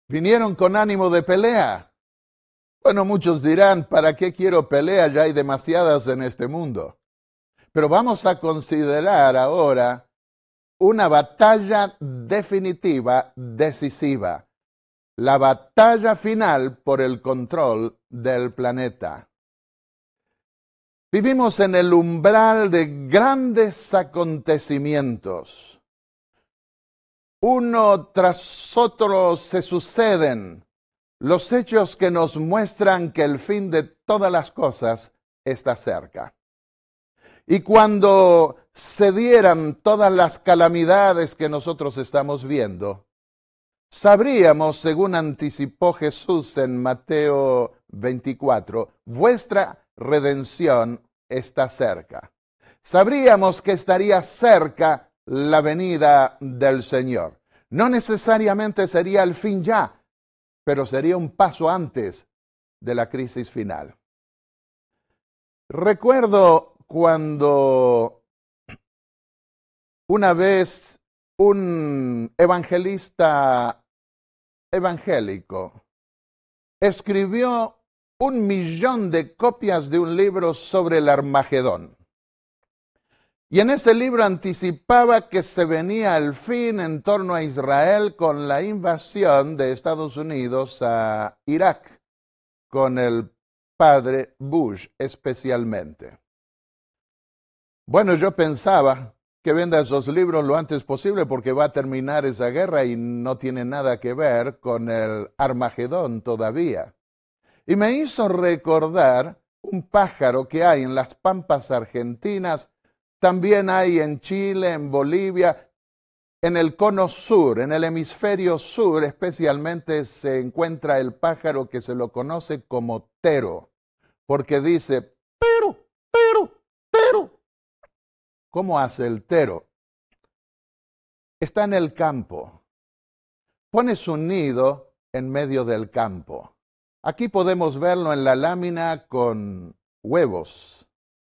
¿Vinieron con ánimo de pelea? Bueno, muchos dirán, ¿para qué quiero pelea? Ya hay demasiadas en este mundo. Pero vamos a considerar ahora una batalla definitiva, decisiva. La batalla final por el control del planeta. Vivimos en el umbral de grandes acontecimientos. Uno tras otro se suceden los hechos que nos muestran que el fin de todas las cosas está cerca. Y cuando se dieran todas las calamidades que nosotros estamos viendo, sabríamos, según anticipó Jesús en Mateo 24, vuestra redención está cerca. Sabríamos que estaría cerca la venida del Señor. No necesariamente sería el fin ya, pero sería un paso antes de la crisis final. Recuerdo cuando una vez un evangelista evangélico escribió 1.000.000 de copias de un libro sobre el Armagedón. Y en ese libro anticipaba que se venía el fin en torno a Israel con la invasión de Estados Unidos a Irak, con el padre Bush especialmente. Bueno, yo pensaba que venda esos libros lo antes posible porque va a terminar esa guerra y no tiene nada que ver con el Armagedón todavía. Y me hizo recordar un pájaro que hay en las pampas argentinas, también hay en Chile, en Bolivia, en el cono sur, en el hemisferio sur especialmente se encuentra el pájaro que se lo conoce como tero, porque dice tero, tero, tero. ¿Cómo hace el tero? Está en el campo, pone su nido en medio del campo. Aquí podemos verlo en la lámina con huevos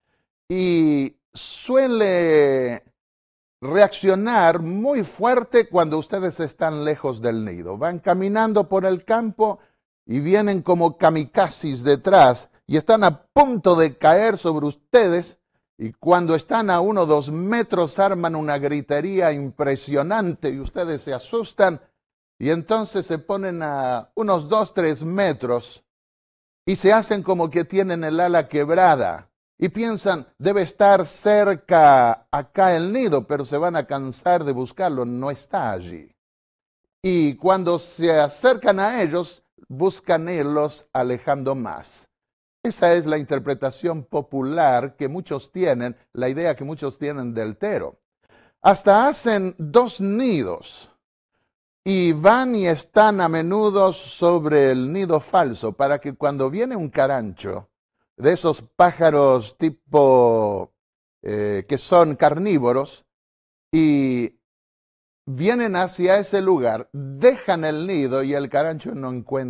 y suele reaccionar muy fuerte cuando ustedes están lejos del nido. Van caminando por el campo y vienen como kamikazes detrás y están a punto de caer sobre ustedes y cuando están a 1 o 2 metros arman una gritería impresionante y ustedes se asustan y entonces se ponen a unos 2 o 3 metros y se hacen como que tienen el ala quebrada. Y piensan, debe estar cerca acá el nido, pero se van a cansar de buscarlo, no está allí. Y cuando se acercan a ellos, buscan irlos alejando más. Esa es la interpretación popular que muchos tienen, la idea que muchos tienen del tero. Hasta hacen 2 nidos y van y están a menudo sobre el nido falso para que cuando viene un carancho, de esos pájaros tipo que son carnívoros y vienen hacia ese lugar, dejan el nido y el carancho no encuentra